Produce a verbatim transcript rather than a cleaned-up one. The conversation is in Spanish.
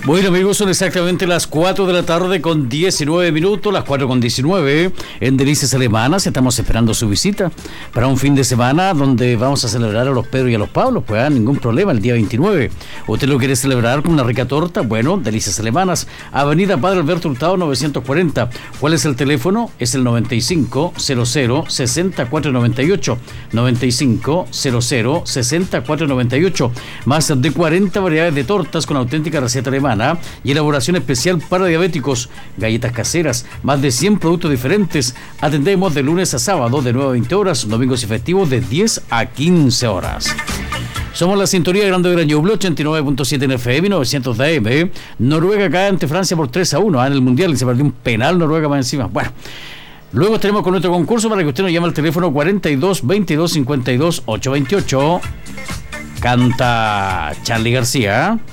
Bueno, amigos, son exactamente las cuatro de la tarde con diecinueve minutos, las cuatro con diecinueve en Delicias Alemanas. Estamos esperando su visita para un fin de semana donde vamos a celebrar a los Pedro y a los Pablos. Pues ah, ningún problema, el día veintinueve. ¿Usted lo quiere celebrar con una rica torta? Bueno, Delicias Alemanas, Avenida Padre Alberto Hurtado novecientos cuarenta. ¿Cuál es el teléfono? Es el noventa y cinco cero cero sesenta y cuatro noventa y ocho. noventa y cinco cero cero sesenta y cuatro noventa y ocho. Más de cuarenta variedades de tortas con auténtica receta alemana y elaboración especial para diabéticos, galletas caseras, más de cien productos diferentes. Atendemos de lunes a sábado de nueve a veinte horas, domingos y festivos de diez a quince horas. Somos la sintonía de Grande Gran Ñuble, ochenta y nueve punto siete en F M, novecientos de A M. Noruega cae ante Francia por tres a uno ah, en el Mundial y se perdió un penal Noruega más encima. Bueno, luego estaremos con nuestro concurso para que usted nos llame al teléfono cuarenta y dos veintidós cincuenta y dos ochocientos veintiocho. Canta Charly García.